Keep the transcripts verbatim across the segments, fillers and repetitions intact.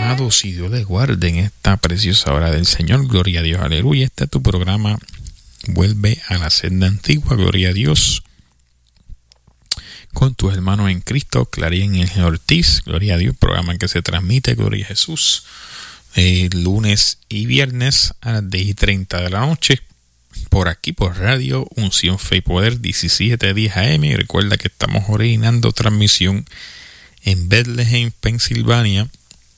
amados, y Dios les guarde en esta preciosa hora del Señor. Gloria a Dios, aleluya. Este es tu programa, Vuelve a la Senda Antigua. Gloria a Dios, con tus hermanos en Cristo, Clarín y Ángel Ortiz. Gloria a Dios, programa que se transmite, gloria a Jesús, eh, lunes y viernes a las diez y treinta de la noche, por aquí por Radio Unción Fe y Poder, diecisiete diez A M. Y recuerda que estamos originando transmisión en Bethlehem, Pensilvania,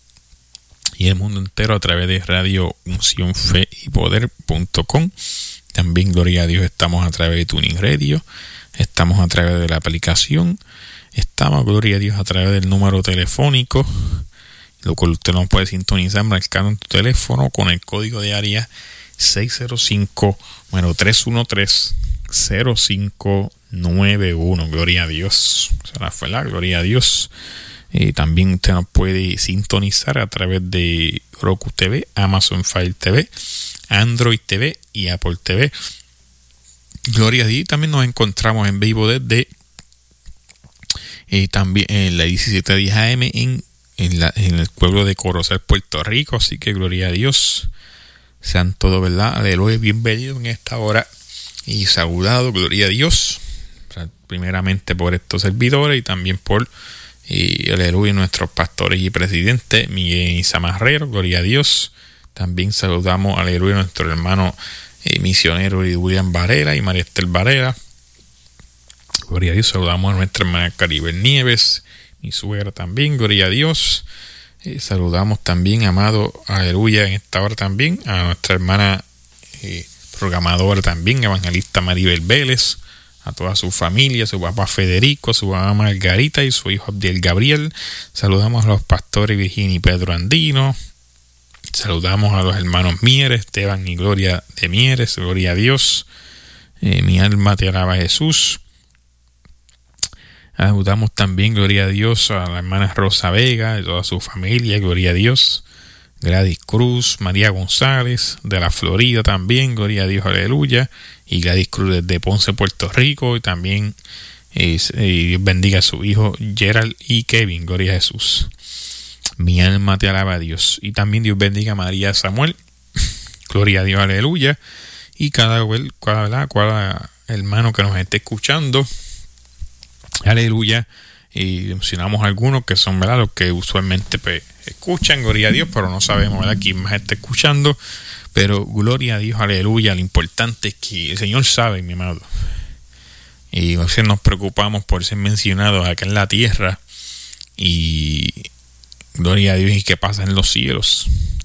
y el mundo entero a través de Radio Unción Fe y Poder punto com. También, gloria a Dios, estamos a través de Tuning Radio, estamos a través de la aplicación, estamos, gloria a Dios, a través del número telefónico, lo cual usted nos puede sintonizar marcando en tu teléfono con el código de área seis cero cinco, bueno, tres uno tres, cero cinco nueve uno. Gloria a Dios. Será fue la gloria a Dios. Eh, también usted nos puede sintonizar a través de Roku T V, Amazon Fire T V, Android T V y Apple T V. Gloria a Dios. También nos encontramos en vivo desde eh, también en la diecisiete diez A M en, en, la, en el pueblo de Corozal, Puerto Rico. Así que gloria a Dios. Sean todos, ¿verdad? Aleluya, bienvenidos en esta hora y saludado, gloria a Dios. O sea, primeramente por estos servidores y también por, y, aleluya, nuestros pastores y presidentes, Miguel Isa Marrero, gloria a Dios. También saludamos, aleluya, a nuestro hermano eh, misionero William Varela y María Estel Varela. Gloria a Dios. Saludamos a nuestra hermana Caribel Nieves, mi suegra también, gloria a Dios. Eh, saludamos también, amado, aleluya, en esta hora también a nuestra hermana eh, programadora también, evangelista Maribel Vélez, a toda su familia, su papá Federico, su mamá Margarita y su hijo Abdiel Gabriel. Saludamos a los pastores Virginia y Pedro Andino. Saludamos a los hermanos Mieres, Esteban y Gloria de Mieres, gloria a Dios. Eh, mi alma te alaba, Jesús. Saludamos también, gloria a Dios, a la hermana Rosa Vega y toda su familia, gloria a Dios. Gladys Cruz, María González, de la Florida también, gloria a Dios, aleluya. Y Gladys Cruz desde Ponce, Puerto Rico, y también eh, Dios bendiga a su hijo Gerald y Kevin, gloria a Jesús. Mi alma te alaba a Dios. Y también Dios bendiga a María Samuel, gloria a Dios, aleluya. Y cada, cada, cada hermano que nos esté escuchando, aleluya. Y mencionamos algunos que son, ¿verdad?, los que usualmente pues, escuchan, gloria a Dios, pero no sabemos, ¿verdad?, quién más está escuchando. Pero gloria a Dios, aleluya. Lo importante es que el Señor sabe, mi amado. Y a veces nos preocupamos por ser mencionados acá en la tierra. Y gloria a Dios, y qué pasa en los cielos.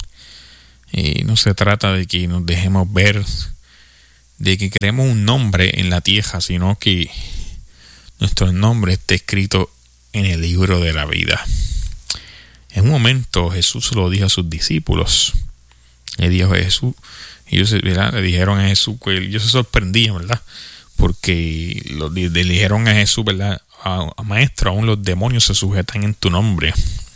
Y no se trata de que nos dejemos ver, de que creemos un nombre en la tierra, sino que nuestro nombre está escrito en el libro de la vida. En un momento Jesús lo dijo a sus discípulos. Le dijo a Jesús, ellos, ¿verdad?, le dijeron a Jesús que ellos se sorprendían, ¿verdad?, porque lo, le dijeron a Jesús, ¿verdad?, a, a maestro, aún los demonios se sujetan en tu nombre.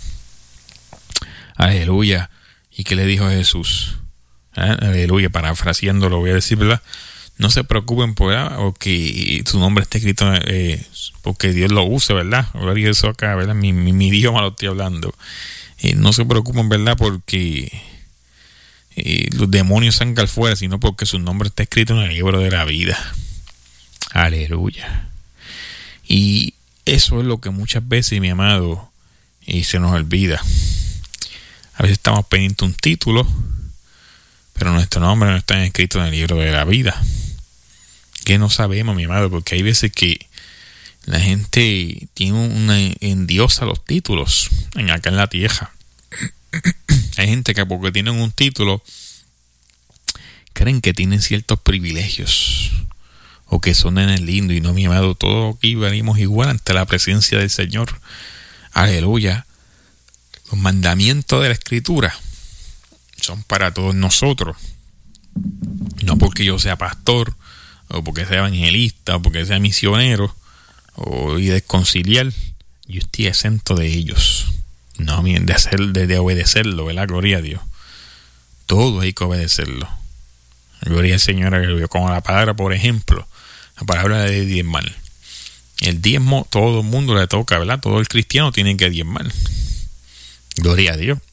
Aleluya. ¿Y qué le dijo a Jesús? ¿Eh? Aleluya, parafraseando lo voy a decir, ¿verdad? No se preocupen por o que su nombre esté escrito, eh, porque Dios lo use, ¿verdad? Gloria a eso acá, ¿verdad? Mi, mi, mi idioma lo estoy hablando. Eh, no se preocupen, ¿verdad?, porque eh, los demonios salgan fuera, sino porque su nombre está escrito en el libro de la vida. Aleluya. Y eso es lo que muchas veces, mi amado, eh, se nos olvida. A veces estamos pendientes un título, pero nuestro nombre no está escrito en el libro de la vida. Que no sabemos, mi amado, porque hay veces que la gente tiene una endiosa los títulos en acá en la tierra. Hay gente que porque tienen un título creen que tienen ciertos privilegios o que son en el lindo. Y no, mi amado, todos aquí venimos igual ante la presencia del Señor. Aleluya. Los mandamientos de la Escritura son para todos nosotros. No porque yo sea pastor, o porque sea evangelista, o porque sea misionero, o y desconciliar, yo estoy exento de ellos. No, miren, de hacer, de, de obedecerlo, ¿verdad? Gloria a Dios. Todo hay que obedecerlo. Gloria al Señor, como la palabra, por ejemplo, la palabra de diezmar. El diezmo, todo el mundo le toca, ¿verdad? Todo el cristiano tiene que diezmar. Gloria a Dios.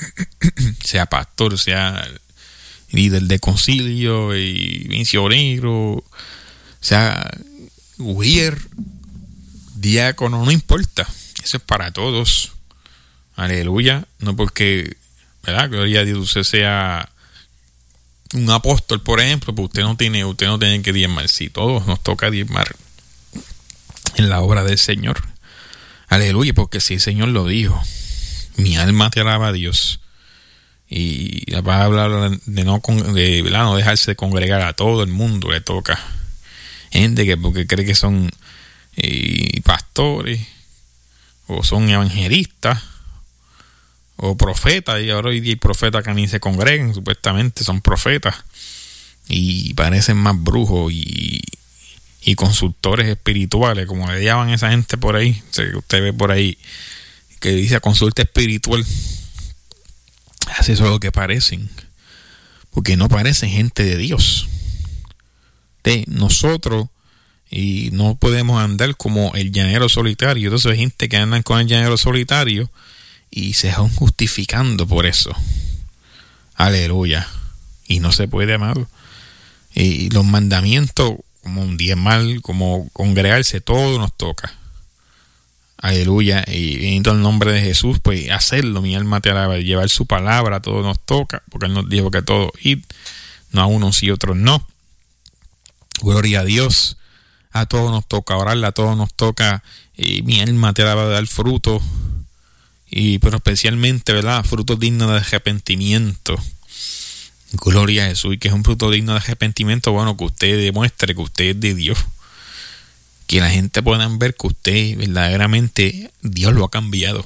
sea pastor, sea líder de concilio y misionero, sea ujier, diácono, no importa. Eso es para todos. Aleluya. No porque, ¿verdad? Gloria a Dios, usted sea un apóstol, por ejemplo, pues usted no tiene, usted no tiene que diezmar. Sí, todos nos toca diezmar en la obra del Señor. Aleluya, porque si el Señor lo dijo, mi alma te alaba a Dios. Y la palabra de no, de, ¿verdad? No dejarse de congregar, a todo el mundo le toca. Gente que porque cree que son eh, pastores o son evangelistas o profetas, y ahora hoy día hay profetas que ni se congregan, supuestamente son profetas y parecen más brujos y, y consultores espirituales, como le llaman a esa gente por ahí. O sea, que usted ve por ahí que dice consulta espiritual. Así eso es lo que parecen, porque no parecen gente de Dios. De nosotros, y no podemos andar como el llanero solitario. Entonces hay gente que andan con el llanero solitario y se van justificando por eso. Aleluya. Y no se puede, amado. Y los mandamientos, como un diezmar, como congregarse, todo nos toca. Aleluya. Y en el nombre de Jesús, pues hacerlo, mi alma te alaba. Llevar su palabra, todo nos toca, porque Él nos dijo que todo id, no a unos y otros no. Gloria a Dios. A todos nos toca orarla, a todos nos toca, y mi alma te alaba, dar fruto. Y pero especialmente, ¿verdad? Frutos dignos de arrepentimiento. Gloria a Jesús. Y que es un fruto digno de arrepentimiento, bueno, que usted demuestre que usted es de Dios. Que la gente pueda ver que usted verdaderamente Dios lo ha cambiado.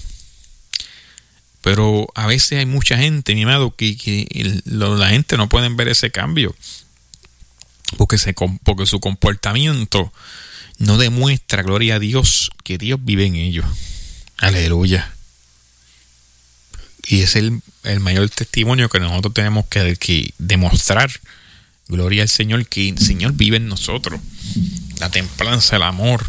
Pero a veces hay mucha gente, mi amado, que, que el, lo, la gente no puede ver ese cambio. Porque, se, porque su comportamiento no demuestra, gloria a Dios, que Dios vive en ellos. Aleluya. Y es el, el mayor testimonio que nosotros tenemos que, que demostrar. Gloria al Señor, que el Señor vive en nosotros. La templanza, el amor.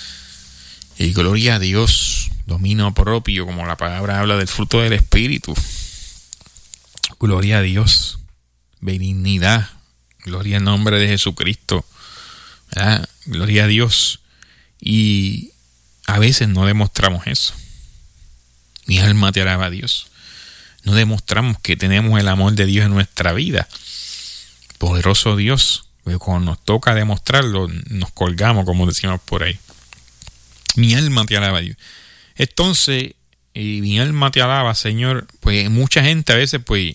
Y gloria a Dios, dominio propio, como la palabra habla del fruto del Espíritu. Gloria a Dios, benignidad. Gloria al nombre de Jesucristo. ¿Verdad? Gloria a Dios. Y a veces no demostramos eso. Mi alma te alaba a Dios. No demostramos que tenemos el amor de Dios en nuestra vida. Poderoso Dios. Pero cuando nos toca demostrarlo, nos colgamos, como decimos por ahí. Mi alma te alaba a Dios. Entonces, y mi alma te alaba, Señor. Pues mucha gente a veces, pues,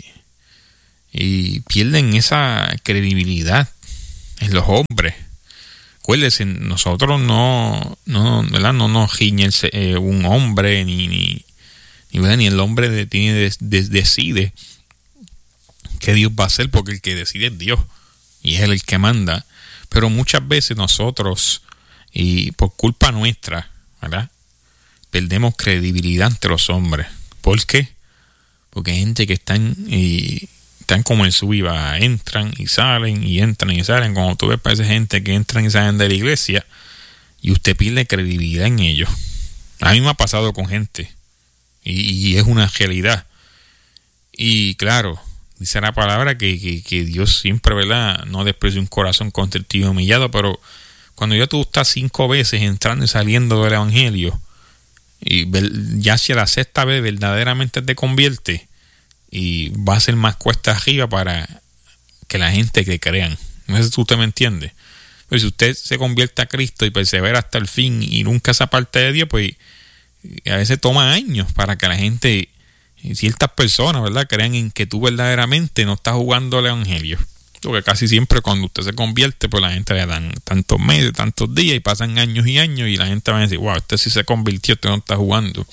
y pierden esa credibilidad en los hombres. Acuérdense, nosotros no, no, ¿verdad? No nos riñe el, eh, un hombre, ni, ni, ni, ¿verdad? Ni el hombre de, tiene, de, de, decide qué Dios va a hacer, porque el que decide es Dios y es Él el que manda. Pero muchas veces nosotros, y por culpa nuestra, ¿verdad?, perdemos credibilidad ante los hombres. ¿Por qué? Porque hay gente que están y están como en su viva, entran y salen y entran y salen. Cuando tú ves para esa gente que entran y salen de la iglesia y usted pierde credibilidad en ellos. A mí me ha pasado con gente y, y es una realidad. Y claro, dice la palabra que, que, que Dios siempre, ¿verdad?, no desprecia un corazón contrito y humillado. Pero cuando ya tú estás cinco veces entrando y saliendo del evangelio, y ya si a la sexta vez verdaderamente te convierte, y va a ser más cuesta arriba para que la gente que crean. No sé si usted me entiende. Pero si usted se convierte a Cristo y persevera hasta el fin y nunca se aparte de Dios, pues a veces toma años para que la gente, ciertas personas, ¿verdad?, crean en que tú verdaderamente no estás jugando el evangelio. Porque casi siempre cuando usted se convierte, pues la gente le dan tantos meses, tantos días, y pasan años y años, y la gente va a decir, wow, usted sí se convirtió, usted no está jugando.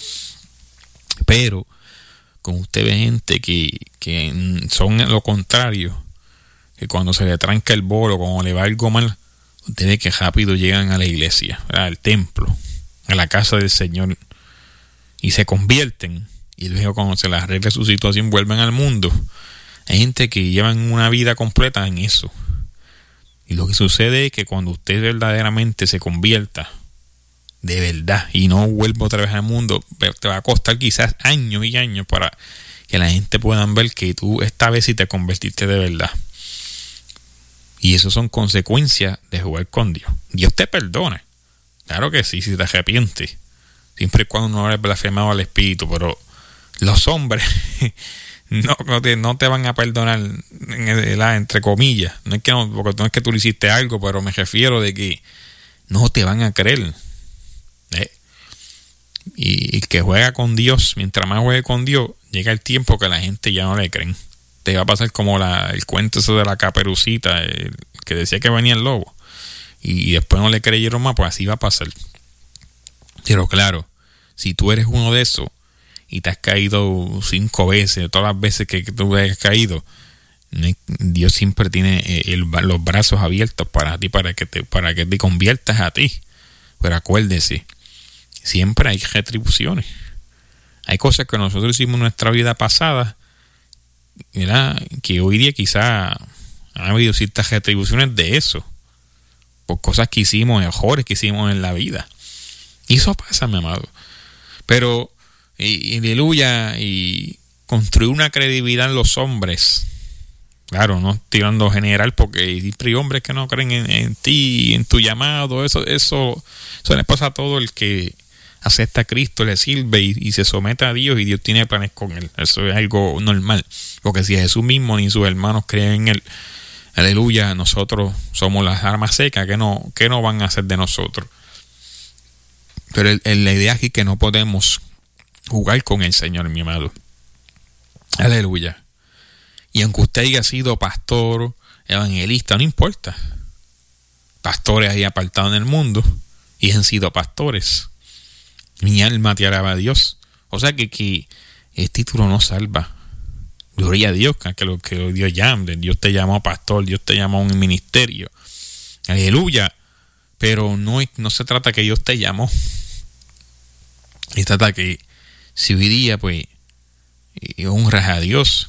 Pero como usted ve gente que, que son lo contrario, que cuando se le tranca el bolo, cuando le va algo mal, usted ve que rápido llegan a la iglesia, ¿verdad?, al templo, a la casa del Señor, y se convierten, y luego cuando se les arregle su situación vuelven al mundo. Hay gente que llevan una vida completa en eso. Y lo que sucede es que cuando usted verdaderamente se convierta, de verdad, y no vuelva otra vez al mundo, te va a costar quizás años y años para que la gente pueda ver que tú esta vez sí te convertiste de verdad. Y eso son consecuencias de jugar con Dios. Dios te perdona. Claro que sí, si te arrepientes. Siempre y cuando no eres blasfemado al Espíritu. Pero los hombres no, no, te, no te van a perdonar, entre comillas. No es que no, porque no es que tú le hiciste algo, pero me refiero de que no te van a creer. ¿Eh? Y el que juega con Dios, mientras más juegue con Dios, llega el tiempo que la gente ya no le creen. Te va a pasar como la, el cuento ese de la Caperucita, el que decía que venía el lobo, y después no le creyeron más. Pues así va a pasar. Pero claro, si tú eres uno de esos y te has caído cinco veces, todas las veces que tú has caído, Dios siempre tiene el, los brazos abiertos para ti, para que te, para que te conviertas a ti. Pero acuérdese, siempre hay retribuciones. Hay cosas que nosotros hicimos en nuestra vida pasada, ¿verdad?, que hoy día quizá ha habido ciertas retribuciones de eso, por cosas que hicimos, errores que hicimos en la vida. Y eso pasa, mi amado. Pero, y, y, aleluya, y construir una credibilidad en los hombres. Claro, no tirando general, porque siempre hay hombres que no creen en, en ti, en tu llamado. Eso, eso, eso le pasa a todo el que acepta a Cristo, le sirve y, y se somete a Dios, y Dios tiene planes con él. Eso es algo normal, porque si Jesús mismo ni sus hermanos creen en él, aleluya, nosotros somos las armas secas. ¿Qué no, qué no van a hacer de nosotros? Pero el, el, la idea aquí es que no podemos jugar con el Señor, mi amado. Aleluya. Y aunque usted haya sido pastor, evangelista, no importa. Pastores ahí apartados en el mundo y han sido pastores. Mi alma te alaba a Dios. O sea que, que el título no salva. Gloria a Dios, que lo que Dios llame. Dios te llamó pastor, Dios te llamó a un ministerio. Aleluya. Pero no, no se trata que Dios te llamó. Se trata que si hoy día pues honras a Dios,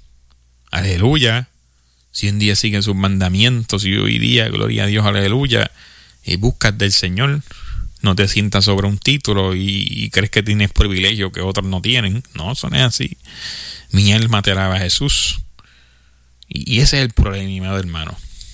aleluya, si un día siguen sus mandamientos, y hoy día, gloria a Dios, aleluya, y buscas del Señor, no te sientas sobre un título y, y crees que tienes privilegio que otros no tienen. No, eso no es así. Mi alma te alaba a Jesús. Y, y ese es el problema, hermano.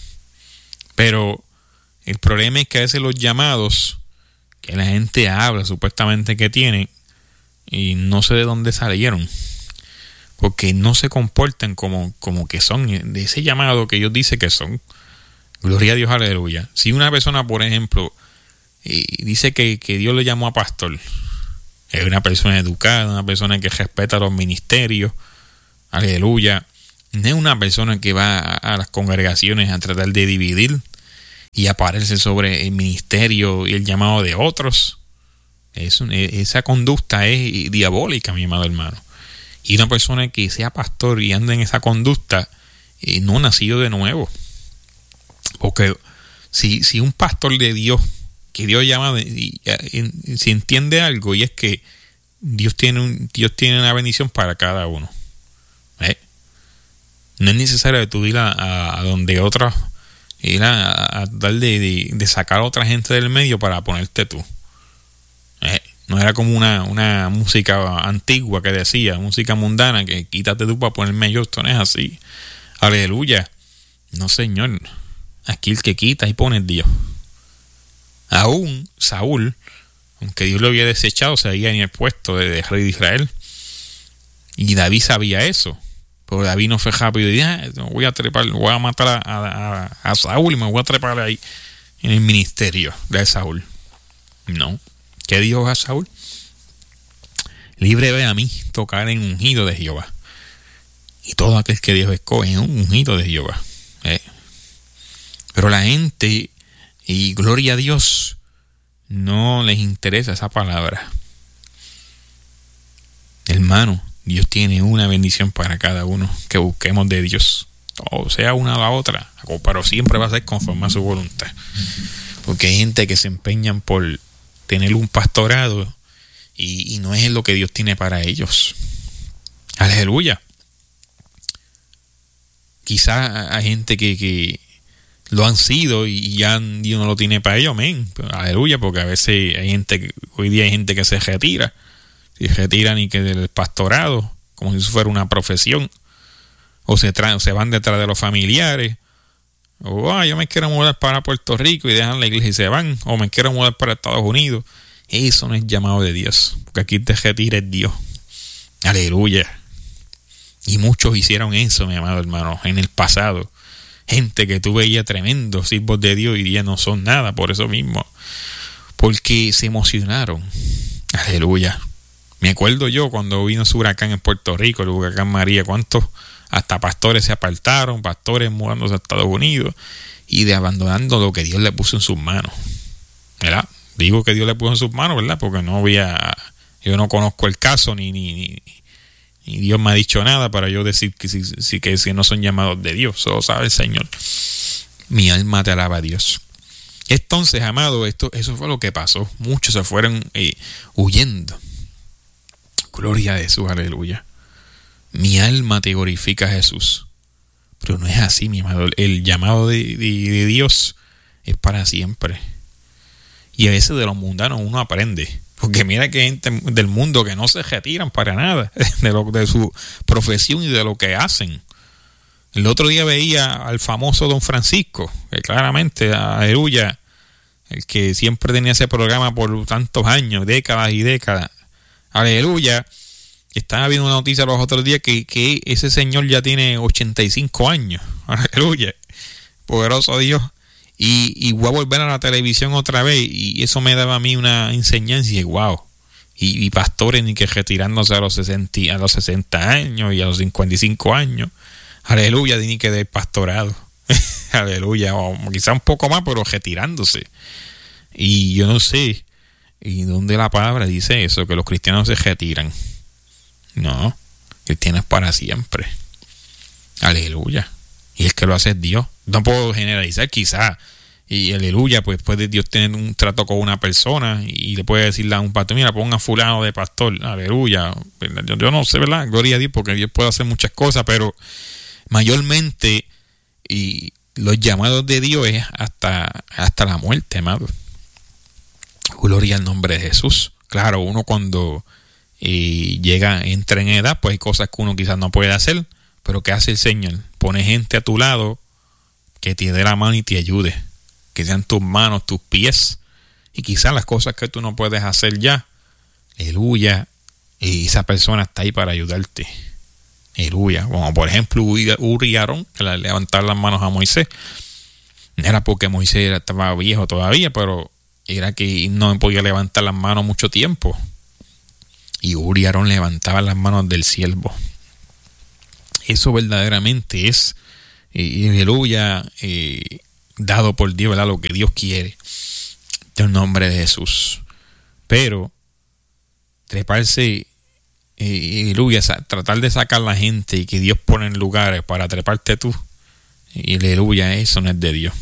Pero el problema es que a veces los llamados que la gente habla supuestamente que tienen, y no sé de dónde salieron, porque no se comportan como, como que son de ese llamado que Dios dice que son. Gloria a Dios, aleluya. Si una persona, por ejemplo, eh, dice que, que Dios le llamó a pastor, es una persona educada, una persona que respeta los ministerios, aleluya, no es una persona que va a, a las congregaciones a tratar de dividir y aparece sobre el ministerio y el llamado de otros. Es un, esa conducta es diabólica, mi amado hermano. Y una persona que sea pastor y anda en esa conducta, eh, no ha nacido de nuevo. Porque si, si un pastor de Dios, que Dios llama, y, y, si entiende algo, y es que Dios tiene, un, Dios tiene una bendición para cada uno. ¿Eh? No es necesario que tú ir a, a, a donde otros, ir a, a dar de, de, de sacar a otra gente del medio para ponerte tú. ¿Eh? No era como una, una música antigua que decía, música mundana, que quítate tú para ponerme yo. Esto no es así. Aleluya. No, Señor. Aquí el que quita y pone es Dios. Aún Saúl, aunque Dios lo había desechado, seguía en el puesto de, de rey de Israel. Y David sabía eso. Pero David no fue rápido y dijo, ah, voy a trepar, voy a matar a, a, a Saúl y me voy a trepar ahí en el ministerio de Saúl. No. ¿Qué dijo a Saúl? Libre ve a mí tocar en ungido de Jehová. Y todo aquel que Dios escoge es un ungido de Jehová. ¿Eh? Pero la gente, y gloria a Dios, no les interesa esa palabra. Hermano, Dios tiene una bendición para cada uno, que busquemos de Dios. O sea, una a la otra, pero siempre va a ser conforme a su voluntad. Porque hay gente que se empeñan por tener un pastorado y, y no es lo que Dios tiene para ellos. Aleluya. Quizás hay gente que, que lo han sido y ya Dios no lo tiene para ellos, amén. Aleluya, porque a veces hay gente, hoy día hay gente que se retira, se retiran y que del pastorado, como si eso fuera una profesión, o se, traen, o se van detrás de los familiares, o ah, yo me quiero mudar para Puerto Rico y dejan la iglesia y se van, o me quiero mudar para Estados Unidos. Eso no es llamado de Dios, porque aquí te retira el Dios. Aleluya. Y muchos hicieron eso, mi amado hermano, en el pasado. Gente que tú veías tremendos siervos de Dios y ya no son nada por eso mismo, porque se emocionaron. Aleluya. Me acuerdo yo cuando vino ese huracán en Puerto Rico, el huracán María, cuántos hasta pastores se apartaron, pastores mudándose a Estados Unidos y de abandonando lo que Dios le puso en sus manos, ¿verdad? Digo que Dios le puso en sus manos, ¿verdad? Porque no había, yo no conozco el caso ni ni, ni, ni Dios me ha dicho nada para yo decir que si, si, que si no son llamados de Dios, solo sabe el Señor. Mi alma te alaba a Dios. Entonces, amado, esto, eso fue lo que pasó. Muchos se fueron eh, huyendo. Gloria a Jesús, aleluya. Mi alma te glorifica, Jesús. Pero no es así, mi amado. El llamado de, de, de Dios es para siempre. Y a veces de los mundanos uno aprende. Porque mira que hay gente del mundo que no se retiran para nada de, lo, de su profesión y de lo que hacen. El otro día veía al famoso Don Francisco, que claramente, aleluya, el que siempre tenía ese programa por tantos años, décadas y décadas. Aleluya. Estaba viendo una noticia los otros días que, que ese señor ya tiene ochenta y cinco años. Aleluya. Poderoso Dios. Y, y voy a volver a la televisión otra vez. Y eso me daba a mí una enseñanza. Y wow. Y, y pastores ni que retirándose a los sesenta, a los sesenta años y a los cincuenta y cinco años. Aleluya. Ni que del pastorado. Aleluya. O quizá un poco más, pero retirándose. Y yo no sé. ¿Y dónde la palabra dice eso? Que los cristianos se retiran. No, cristianos para siempre. Aleluya. Y es que lo hace Dios. No puedo generalizar, quizá. Y aleluya, pues puede Dios tener un trato con una persona y le puede decirle a un pastor, mira, ponga fulano de pastor. Aleluya. Yo, yo no sé, ¿verdad? Gloria a Dios, porque Dios puede hacer muchas cosas, pero mayormente y los llamados de Dios es hasta, hasta la muerte, amado. Gloria al nombre de Jesús. Claro, uno cuando y llega, entra en edad, pues hay cosas que uno quizás no puede hacer, pero ¿qué hace el Señor? Pone gente a tu lado que te dé la mano y te ayude, que sean tus manos, tus pies, y quizás las cosas que tú no puedes hacer ya, aleluya, y esa persona está ahí para ayudarte, aleluya, como por ejemplo Uri y Aarón, que le levantaron las manos a Moisés. No era porque Moisés estaba viejo todavía, pero era que no podía levantar las manos mucho tiempo. Y Uri y Aarón levantaban las manos del siervo. Eso verdaderamente es, eh, aleluya, eh, dado por Dios, ¿verdad? Lo que Dios quiere. En el nombre de Jesús. Pero, treparse, eh, aleluya, tratar de sacar a la gente y que Dios pone en lugares para treparte tú, y aleluya, eso no es de Dios.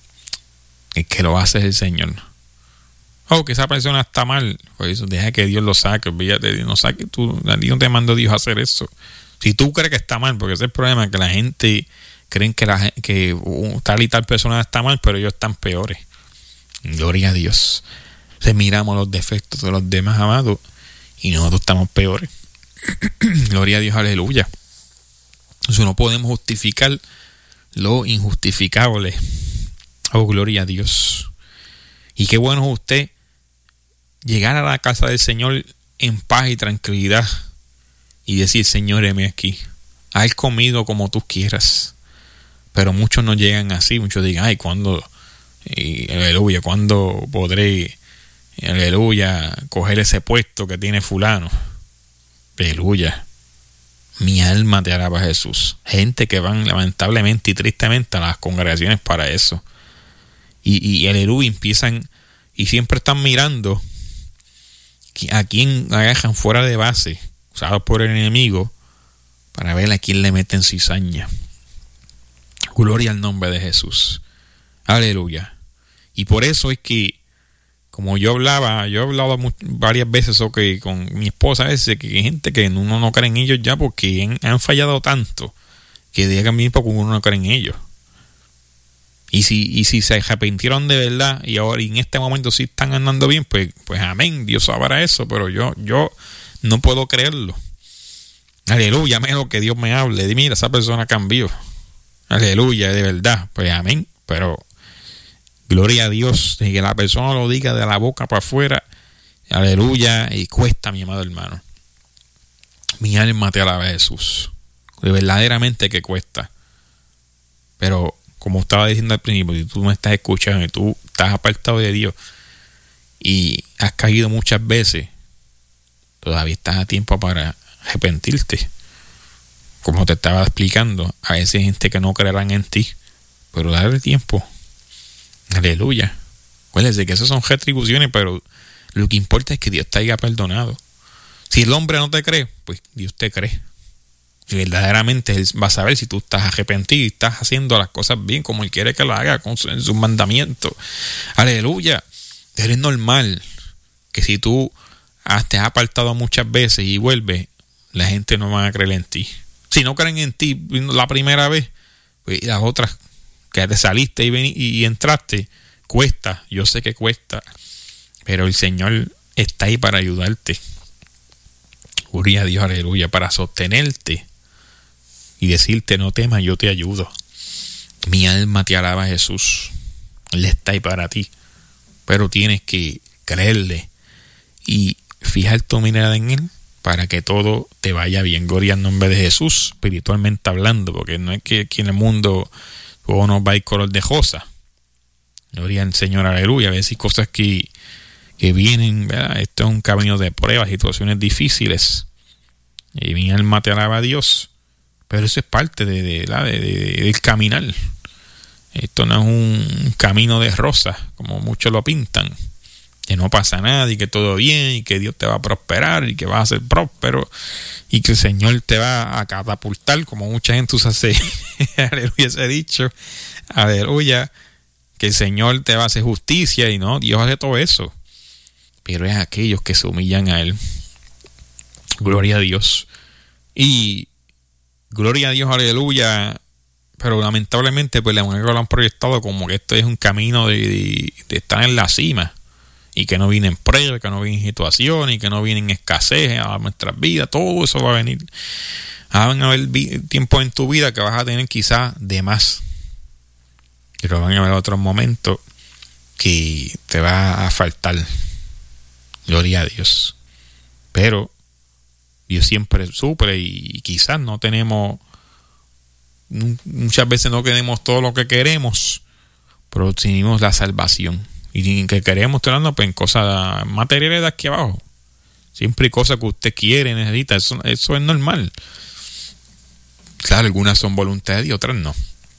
El que lo hace es el Señor. Oh, que esa persona está mal, pues deja que Dios lo saque, olvídate de Dios, no saque tú, a ti no te mandó Dios a hacer eso. Si tú crees que está mal, porque ese es el problema, que la gente creen que, la, que tal y tal persona está mal, pero ellos están peores. Gloria a Dios. Entonces miramos los defectos de los demás, amados, y nosotros estamos peores. Gloria a Dios, aleluya. Entonces no podemos justificar lo injustificable. Oh, gloria a Dios. Y qué bueno es usted llegar a la casa del Señor en paz y tranquilidad y decir, Señor, heme aquí, haz conmigo como tú quieras. Pero muchos no llegan así, muchos digan, ay, ¿cuándo, y, aleluya, cuándo podré, aleluya, coger ese puesto que tiene fulano? Aleluya. Mi alma te alaba, Jesús. Gente que van lamentablemente y tristemente a las congregaciones para eso. Y, y aleluya, empiezan y siempre están mirando a quién agarran fuera de base, usados por el enemigo, para ver a quién le meten cizaña. Gloria al nombre de Jesús. Aleluya. Y por eso es que, como yo hablaba, yo he hablado much, varias veces okay, con mi esposa a veces, que hay gente que uno no cree en ellos ya porque han, han fallado tanto que digan bien porque uno no cree en ellos. Y si, y si se arrepintieron de verdad y ahora y en este momento sí están andando bien, pues, pues amén, Dios sabrá eso, pero yo, yo no puedo creerlo. Aleluya, menos que Dios me hable. Mira, esa persona cambió. Aleluya, de verdad. Pues amén. Pero gloria a Dios, y que la persona lo diga de la boca para afuera. Aleluya, y cuesta, mi amado hermano. Mi alma te alaba, Jesús. De verdaderamente que cuesta. Pero como estaba diciendo al principio, si tú me estás escuchando y tú estás apartado de Dios y has caído muchas veces, todavía estás a tiempo para arrepentirte. Como te estaba explicando, a veces hay gente que no creerán en ti, pero dale tiempo. Aleluya. Acuérdense que esas son retribuciones, pero lo que importa es que Dios te haya perdonado. Si el hombre no te cree, pues Dios te cree. Y verdaderamente Él va a saber si tú estás arrepentido y estás haciendo las cosas bien como Él quiere que lo haga, con su, en sus mandamientos. Aleluya. Es normal que si tú te has apartado muchas veces y vuelves, la gente no va a creer en ti. Si no creen en ti la primera vez, pues las otras que te saliste y, ven, y entraste, cuesta. Yo sé que cuesta, pero el Señor está ahí para ayudarte. Gloria a Dios, aleluya, para sostenerte y decirte: no temas, yo te ayudo. Mi alma te alaba, Jesús. Él está ahí para ti, pero tienes que creerle y fijar tu mirada en Él para que todo te vaya bien. Gloria al nombre de Jesús, espiritualmente hablando, porque no es que aquí en el mundo todo nos va a ir color de rosa. Gloria al Señor, aleluya. A veces hay cosas que, que vienen, ¿verdad? Esto es un camino de pruebas, situaciones difíciles. Y mi alma te alaba a Dios. Pero eso es parte de, de, de, de, de, del caminar. Esto no es un camino de rosas, como muchos lo pintan. Que no pasa nada y que todo bien y que Dios te va a prosperar y que vas a ser próspero y que el Señor te va a catapultar, como mucha gente usa ese, aleluya, ese dicho. Aleluya. Que el Señor te va a hacer justicia y no, Dios hace todo eso. Pero es aquellos que se humillan a Él. Gloria a Dios. Y gloria a Dios, aleluya. Pero lamentablemente, pues la mujer lo han proyectado como que esto es un camino de, de, de estar en la cima. Y que no vienen pruebas, que no vienen situaciones, y que no vienen escasez a nuestras vidas. Todo eso va a venir. Van a haber tiempos en tu vida que vas a tener quizás de más. Pero van a haber otros momentos que te va a faltar. Gloria a Dios. Pero Dios siempre suple y quizás no tenemos, muchas veces no tenemos todo lo que queremos, pero tenemos la salvación. Y que queremos estar hablando pues, en cosas materiales de aquí abajo. Siempre hay cosas que usted quiere, necesita. Eso, eso es normal. Claro, algunas son voluntad de Dios, otras no.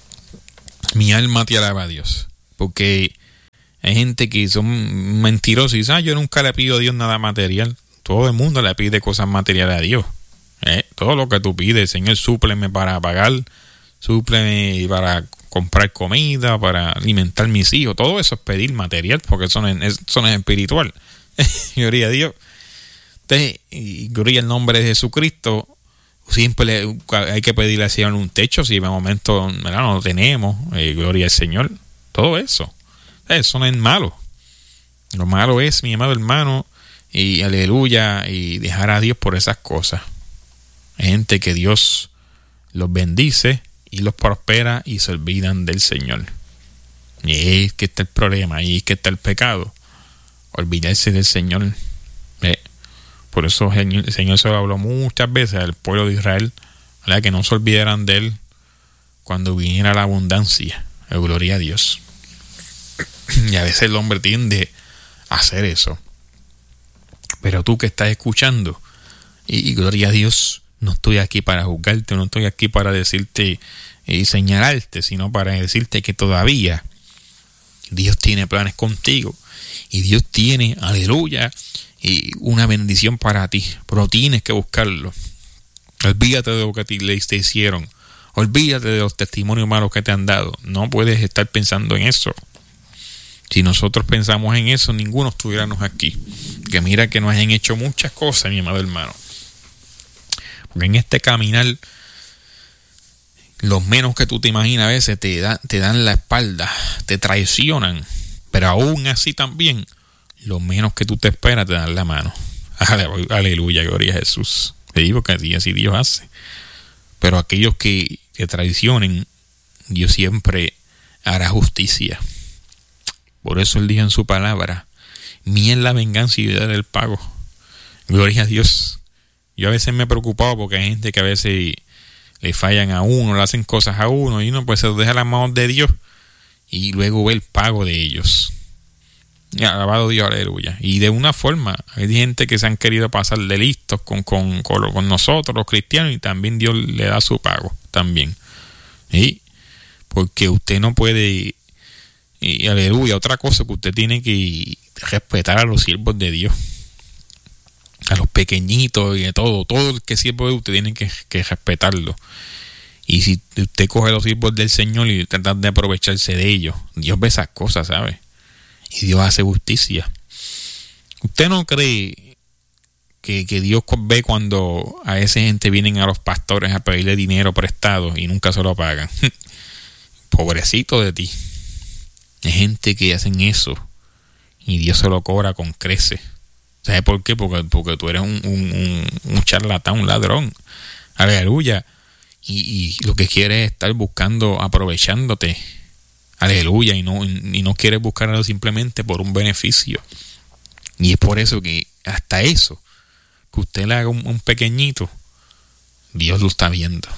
Mi alma te alaba a Dios. Porque hay gente que son mentirosos y dicen: ah, yo nunca le pido a Dios nada material. Todo el mundo le pide cosas materiales a Dios. ¿Eh? Todo lo que tú pides, Señor, súpleme para pagar, súpleme para comprar comida, para alimentar mis hijos. Todo eso es pedir material, porque eso no es, eso no es espiritual. Gloria a Dios. Entonces, y gloria al nombre de Jesucristo. Siempre le, hay que pedirle al Señor un techo, si de momento, ¿verdad?, no lo tenemos. Eh, gloria al Señor. Todo eso. Eso no es malo. Lo malo es, mi amado hermano, y aleluya, y dejar a Dios por esas cosas. Hay gente que Dios los bendice y los prospera y se olvidan del Señor. Y es que está el problema, y es que está el pecado. Olvidarse del Señor. Eh, por eso el Señor se lo habló muchas veces al pueblo de Israel, ¿verdad?, que no se olvidaran de Él cuando viniera la abundancia. Eh, gloria a Dios. Y a veces el hombre tiende a hacer eso. Pero tú que estás escuchando, y, y gloria a Dios, no estoy aquí para juzgarte, no estoy aquí para decirte y señalarte, sino para decirte que todavía Dios tiene planes contigo y Dios tiene, aleluya, y una bendición para ti, pero tienes que buscarlo. Olvídate de lo que te, te hicieron, olvídate de los testimonios malos que te han dado. No puedes estar pensando en eso. Si nosotros pensamos en eso, ninguno estuviéramos aquí. Que mira que nos han hecho muchas cosas, mi amado hermano. Porque en este caminar, los menos que tú te imaginas a veces te, da, te dan la espalda, te traicionan. Pero aún así también, los menos que tú te esperas te dan la mano. Aleluya, gloria a Jesús. Te digo que así, así Dios hace. Pero aquellos que, que traicionen, Dios siempre hará justicia. Por eso Él dijo en su palabra: mía es la venganza y yo daré el pago. Gloria a Dios. Yo a veces me he preocupado porque hay gente que a veces le fallan a uno, le hacen cosas a uno, y uno pues se lo deja a las manos de Dios y luego ve el pago de ellos. Y alabado Dios, aleluya. Y de una forma, hay gente que se han querido pasar de listos con, con, con, con nosotros, los cristianos, y también Dios le da su pago también. ¿Sí? Porque usted no puede, y aleluya, otra cosa que usted tiene que respetar a los siervos de Dios, a los pequeñitos y de todo, todo el que siervo de usted tiene que, que respetarlo. Y si usted coge los siervos del Señor y trata de aprovecharse de ellos, Dios ve esas cosas, ¿sabe? Y Dios hace justicia. ¿Usted no cree que, que Dios ve cuando a esa gente vienen a los pastores a pedirle dinero prestado y nunca se lo pagan? Pobrecito de ti. Hay gente que hacen eso y Dios se lo cobra con creces. ¿Sabes por qué? Porque, porque tú eres un, un, un, un charlatán, un ladrón. Aleluya. Y, y lo que quieres es estar buscando, aprovechándote. Aleluya. Y no, y no quieres buscarlo simplemente por un beneficio. Y es por eso que hasta eso, que usted le haga un, un pequeñito, Dios lo está viendo.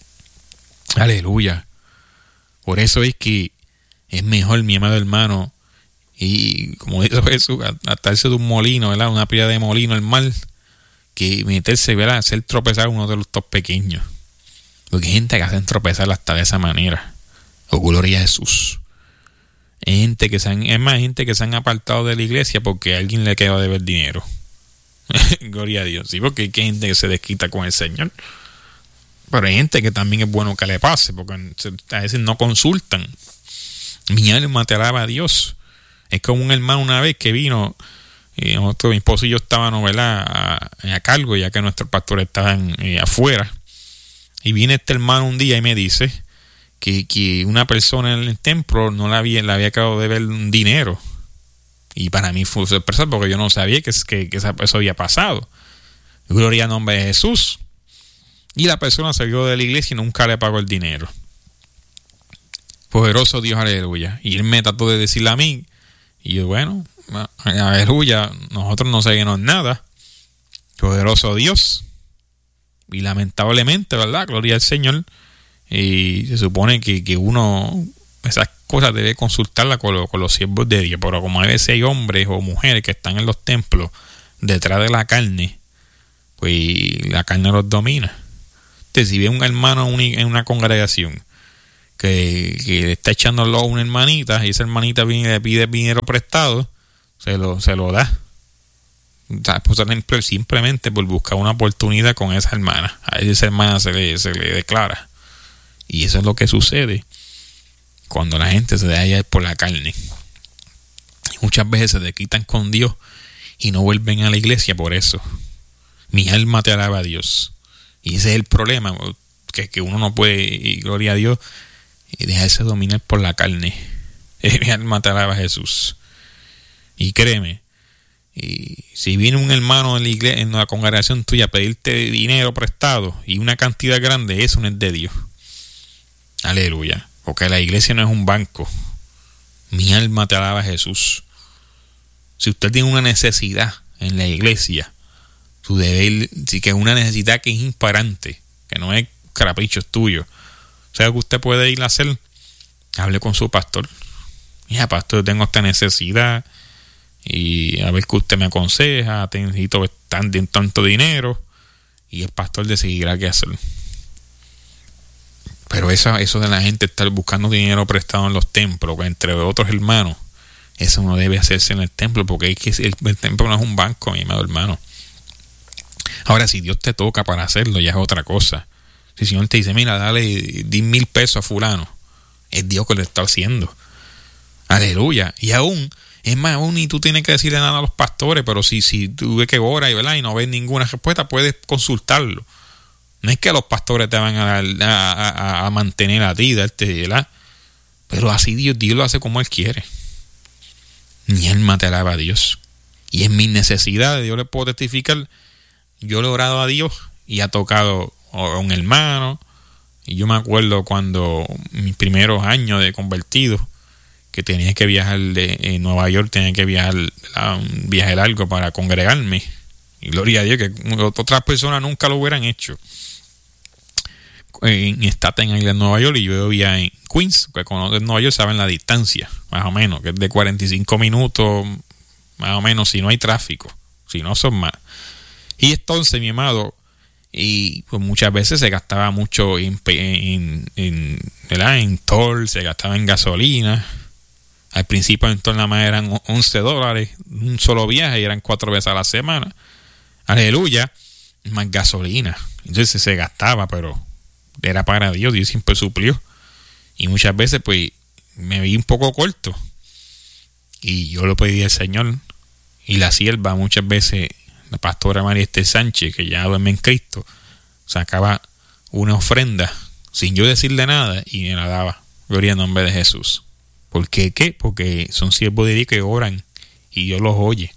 Aleluya. Por eso es que es mejor, mi amado hermano, y como dice Jesús, atarse de un molino, ¿verdad? Una pila de molino al mar, que meterse, ¿verdad? Hacer tropezar a uno de los dos pequeños. Porque hay gente que hacen tropezar hasta de esa manera. Oh, gloria a Jesús. Hay gente que se han, es más, gente que se han apartado de la iglesia porque a alguien le quedó de ver dinero. Gloria a Dios. Sí, porque hay gente que se desquita con el Señor. Pero hay gente que también es bueno que le pase, porque a veces no consultan. Mi alma te alaba a Dios. Es como un hermano una vez que vino, y nosotros, mi esposo y yo estábamos, ¿verdad?, a, a cargo, ya que nuestros pastores estaban eh, afuera. Y viene este hermano un día y me dice que, que una persona en el templo no le había, le había acabado de ver un dinero. Y para mí fue sorpresa porque yo no sabía que, que, que eso había pasado. Gloria al nombre de Jesús. Y la persona salió de la iglesia y nunca le pagó el dinero. Poderoso Dios, aleluya. Y él me trató de decirle a mí, y yo, bueno, aleluya, nosotros no sabemos nada. Poderoso Dios. Y lamentablemente, ¿verdad? Gloria al Señor. Y se supone que, que uno, esas cosas debe consultarlas con, lo, con los siervos de Dios. Pero como a veces hay hombres o mujeres que están en los templos detrás de la carne, pues la carne los domina. Entonces, si ve un hermano en una congregación que, que le está echándolo a una hermanita y esa hermanita viene y le pide dinero prestado, se lo, se lo da. Pues, simplemente por buscar una oportunidad con esa hermana. A esa hermana se le, se le declara. Y eso es lo que sucede cuando la gente se deja ir por la carne. Y muchas veces se desquitan con Dios y no vuelven a la iglesia por eso. Mi alma te alaba a Dios. Y ese es el problema, que, que uno no puede, y gloria a Dios, y dejarse dominar por la carne. Mi alma te alaba a Jesús. Y créeme, y si viene un hermano en la iglesia, en la congregación tuya a pedirte dinero prestado y una cantidad grande, eso no es de Dios. Aleluya. Porque la iglesia no es un banco. Mi alma te alaba a Jesús. Si usted tiene una necesidad en la iglesia, su deber, sí, que es una necesidad que es imparante, que no es caprichos tuyos. O sea, que usted puede ir a hacer, hable con su pastor. Mira, pastor, tengo esta necesidad y a ver qué usted me aconseja, necesito tan, tanto dinero, y el pastor decidirá qué hacer. Pero eso, eso de la gente estar buscando dinero prestado en los templos, entre otros hermanos, eso no debe hacerse en el templo, porque es que el, el templo no es un banco, mi amado hermano. Ahora, si Dios te toca para hacerlo, ya es otra cosa. Si el Señor te dice, mira, dale diez mil pesos a fulano, es Dios que lo está haciendo. Aleluya. Y aún, es más, aún ni tú tienes que decirle nada a los pastores, pero si, si tú ves que ora y, ¿verdad?, y no ves ninguna respuesta, puedes consultarlo. No es que los pastores te van a, dar, a, a, a mantener a ti, darte, ¿verdad? Pero así Dios, Dios lo hace como Él quiere. Mi alma te alaba a Dios. Y en mis necesidades, yo le puedo testificar, yo le he orado a Dios y ha tocado a un hermano. Y yo me acuerdo cuando mis primeros años de convertido, que tenía que viajar de en Nueva York, tenía que viajar a un viaje largo para congregarme. Y gloria a Dios que otras personas nunca lo hubieran hecho. En Staten Island, Nueva York, y yo vivía en Queens, que cuando en Nueva York saben la distancia, más o menos, que es de cuarenta y cinco minutos, más o menos, si no hay tráfico, si no son más. Y entonces, mi amado, y pues muchas veces se gastaba mucho en, en, en, ¿verdad? en toll, se gastaba en gasolina. Al principio en torno a más eran once dólares, un solo viaje, y eran cuatro veces a la semana. Aleluya, más gasolina. Entonces se gastaba, pero era para Dios, Dios siempre suplió. Y muchas veces pues me vi un poco corto. Y yo lo pedí al Señor. Y la sierva muchas veces, la pastora María Esther Sánchez, que ya duerme en Cristo, sacaba una ofrenda sin yo decirle nada y me la daba. Gloria al nombre de Jesús. ¿Por qué? ¿Qué? Porque son siervos de Dios que oran y Dios los oye.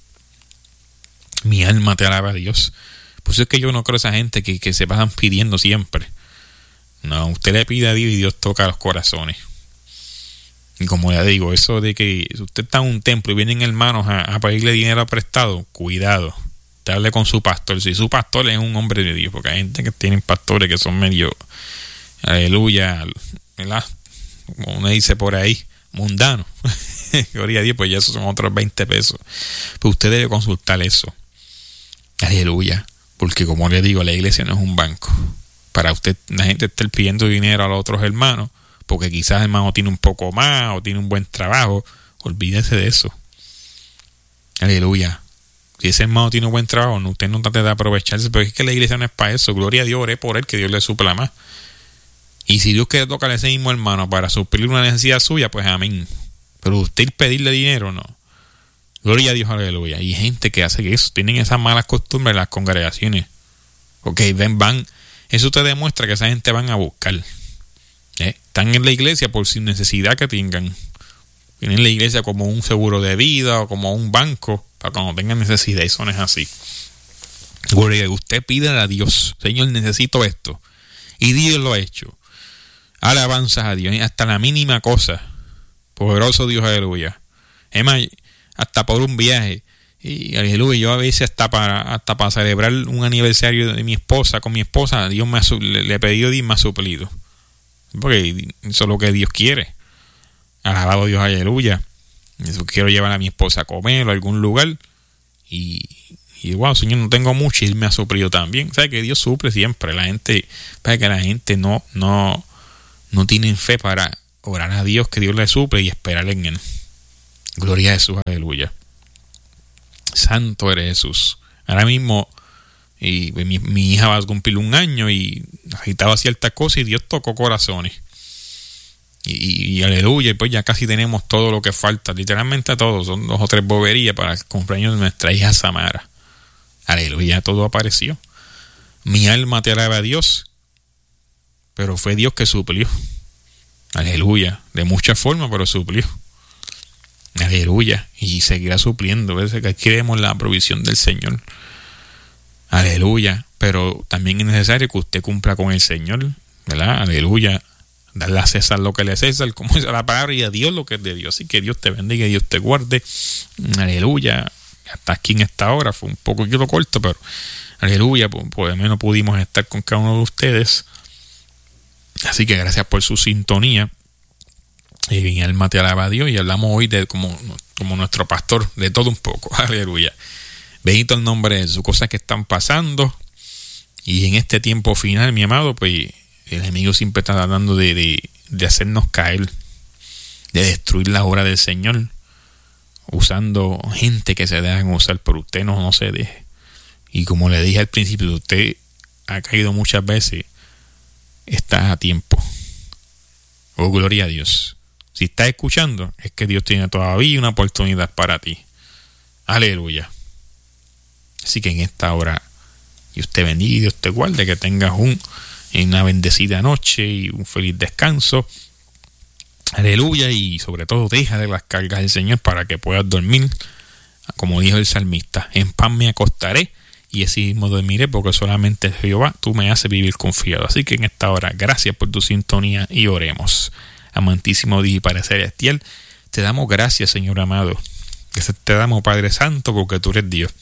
Mi alma te alaba a Dios. Por eso es que yo no creo a esa gente que, que se pasan pidiendo siempre. No, usted le pide a Dios y Dios toca los corazones. Y como le digo, eso de que usted está en un templo y vienen hermanos a, a pedirle dinero prestado, cuidado. Usted hable con su pastor. Si su pastor es un hombre de Dios, porque hay gente que tienen pastores que son medio, aleluya, ¿verdad? Como uno dice por ahí, mundano. Gloria a Dios, pues ya esos son otros veinte pesos. Pues usted debe consultar eso. Aleluya. Porque como le digo, la iglesia no es un banco. Para usted, la gente está pidiendo dinero a los otros hermanos, porque quizás el hermano tiene un poco más o tiene un buen trabajo. Olvídese de eso. Aleluya. Si ese hermano tiene un buen trabajo, no, usted no trate de aprovecharse, pero es que la iglesia no es para eso. Gloria a Dios, oré por él, que Dios le supla más. Y si Dios quiere tocar a ese mismo hermano para suplir una necesidad suya, pues amén. Pero usted pedirle dinero, no. Gloria a Dios, aleluya. Y hay gente que hace eso, tienen esas malas costumbres en las congregaciones. Ok, ven, van. Eso te demuestra que esa gente van a buscar. ¿Eh? Están en la iglesia por sin necesidad que tengan. Tienen la iglesia como un seguro de vida o como un banco para cuando tengan necesidad. Eso no es así. Gloria, usted pide a Dios, Señor, necesito esto. Y Dios lo ha hecho. Alabanzas a Dios, hasta la mínima cosa. Poderoso Dios, aleluya. Es más, hasta por un viaje. Y aleluya, yo a veces hasta para hasta para celebrar un aniversario de mi esposa, con mi esposa, Dios me ha, le, le he pedido y me ha suplido. Porque eso es lo que Dios quiere. Alabado Dios, aleluya. Eso quiero llevar a mi esposa a comer o a algún lugar. Y, y wow, Señor, no tengo mucho y Él me ha suplido también. ¿Sabe que Dios suple siempre? La gente, para que la gente no, no, no tienen fe para orar a Dios, que Dios le suple y esperar en Él. Gloria a Jesús, aleluya. Santo eres Jesús. Ahora mismo y mi, mi hija va a cumplir un año y agitaba ciertas cosas y Dios tocó corazones. Y, y, y aleluya, y pues ya casi tenemos todo lo que falta, literalmente todo, son dos o tres boberías para el cumpleaños de nuestra hija Samara. Aleluya, todo apareció. Mi alma te alaba a Dios, pero fue Dios que suplió. Aleluya, de muchas formas, pero suplió. Aleluya, y seguirá supliendo. ¿Ves? Que aquí vemos la provisión del Señor. Aleluya, pero también es necesario que usted cumpla con el Señor, ¿verdad? Aleluya. Darle a César lo que le es César, como dice la palabra, y a Dios lo que es de Dios. Así que Dios te bendiga y Dios te guarde. Aleluya. Hasta aquí en esta hora fue un poquito corto, pero aleluya, por lo menos pudimos estar con cada uno de ustedes. Así que gracias por su sintonía. Y mi alma te alaba a Dios. Y hablamos hoy de como, como nuestro pastor, de todo un poco. Aleluya. Bendito el nombre de sus cosas que están pasando. Y en este tiempo final, mi amado, pues el enemigo siempre está tratando de, de, de hacernos caer, de destruir la obra del Señor, usando gente que se dejan usar, pero usted no, no se deje. Y como le dije al principio, usted ha caído muchas veces, está a tiempo. Oh, gloria a Dios. Si estás escuchando, es que Dios tiene todavía una oportunidad para ti. Aleluya. Así que en esta hora, Dios te bendiga y Dios te guarde, que tengas un una bendecida noche y un feliz descanso. Aleluya. Y sobre todo deja de las cargas del Señor para que puedas dormir, como dijo el salmista: en paz me acostaré y así mismo dormiré, porque solamente Jehová tú me haces vivir confiado. Así que en esta hora, gracias por tu sintonía y oremos. Amantísimo Dios y Padre celestial, te damos gracias, Señor amado. Te damos, Padre Santo, porque tú eres Dios.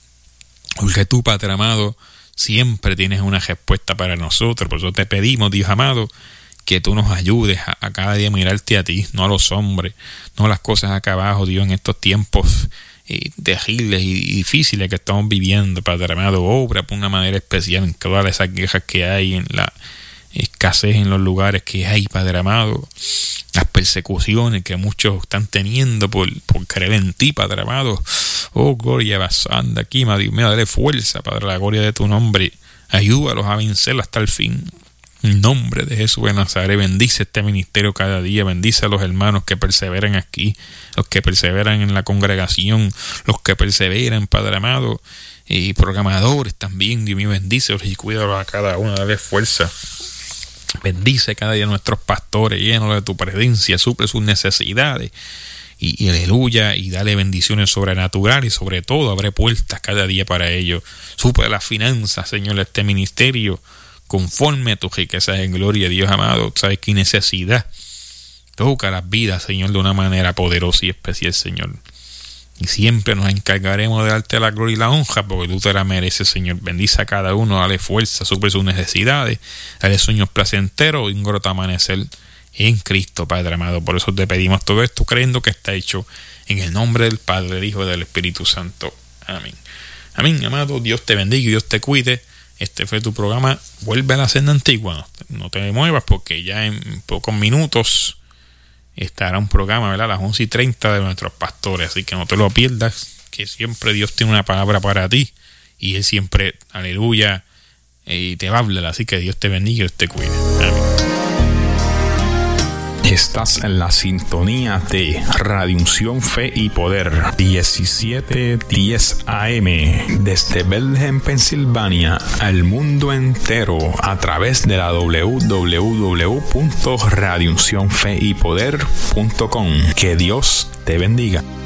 Porque tú, Padre amado, siempre tienes una respuesta para nosotros. Por eso te pedimos, Dios amado, que tú nos ayudes a, a cada día mirarte a ti, no a los hombres, no a las cosas acá abajo, Dios, en estos tiempos eh, terribles y difíciles que estamos viviendo, Padre amado. Obra por una manera especial en todas esas quejas que hay, en la escasez en los lugares que hay, Padre amado, las persecuciones que muchos están teniendo por, por creer en ti, Padre amado. Oh, gloria basanda aquí, Dios mío, dale fuerza, Padre, la gloria de tu nombre. Ayúdalos a vencer hasta el fin. En nombre de Jesús de Nazaret, bendice este ministerio cada día, bendice a los hermanos que perseveran aquí, los que perseveran en la congregación, los que perseveran, Padre amado, y programadores también, Dios mío, bendícelos y cuídalos a cada uno, dale fuerza. Bendice cada día a nuestros pastores, llénalos de tu presencia, suple sus necesidades. Y, y aleluya, y dale bendiciones sobrenaturales y sobre todo abre puertas cada día para ellos. Suple las finanzas, Señor, de este ministerio conforme a tus riquezas en gloria, Dios amado. Sabes qué necesidad. Toca las vidas, Señor, de una manera poderosa y especial, Señor. Y siempre nos encargaremos de darte la gloria y la honra, porque tú te la mereces, Señor. Bendice a cada uno, dale fuerza, suple sus necesidades, dale sueños placenteros y un groto amanecer en Cristo, Padre amado. Por eso te pedimos todo esto, creyendo que está hecho en el nombre del Padre, del Hijo y del Espíritu Santo. Amén. Amén, amado. Dios te bendiga y Dios te cuide. Este fue tu programa Vuelve a la Senda Antigua. No, no te muevas, porque ya en pocos minutos estará un programa, ¿verdad? A las once y treinta de nuestros pastores. Así que no te lo pierdas, que siempre Dios tiene una palabra para ti. Y Él siempre, aleluya, y te va a hablar. Así que Dios te bendiga y Dios te cuide. Amén. Estás en la sintonía de Radio Unción, Fe y Poder, diecisiete diez A M, desde Bethlehem, Pensilvania, al mundo entero, a través de la doble u doble u doble u punto radio unción fe y poder punto com. Que Dios te bendiga.